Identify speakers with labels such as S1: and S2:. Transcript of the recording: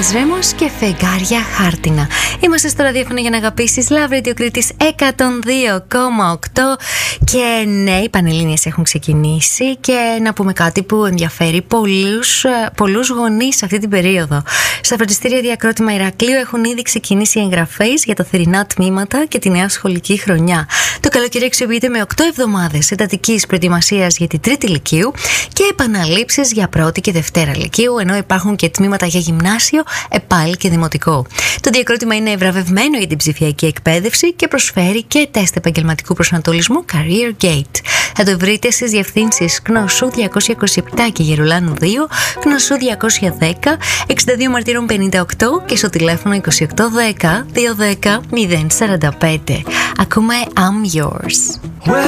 S1: Γιάννης Ρέμος και Φεγγάρια Χάρτινα. Είμαστε στο ραδιόφωνο για να αγαπήσεις. Love Radio Κρήτης 102,8. Και ναι, οι Πανελλήνιες έχουν ξεκινήσει. Και να πούμε κάτι που ενδιαφέρει πολλούς γονείς αυτή την περίοδο. Στα φροντιστήρια Διακρότημα Ηρακλείου έχουν ήδη ξεκινήσει οι εγγραφές για τα θερινά τμήματα και τη νέα σχολική χρονιά. Το καλοκαίρι αξιοποιείται με 8 εβδομάδες εντατικής προετοιμασίας για την τρίτη λυκείου και επαναλήψεις για πρώτη και δευτέρα λυκείου, ενώ υπάρχουν και τμήματα για γυμνάσιο, ΕΠΑΛ και δημοτικό. Το Διακρότημα είναι βραβευμένο για την ψηφιακή εκπαίδευση και προσφέρει και τεστ επαγγελματικού προσανατολισμού Career Gate. Θα το βρείτε στις διευθύνσεις Κνωσού 227 και Γερουλάνου 2, Κνωσού 210, 62 Μαρτύρων 58 και στο τηλέφωνο 2810 210 045. Ακούμε I'm Yours.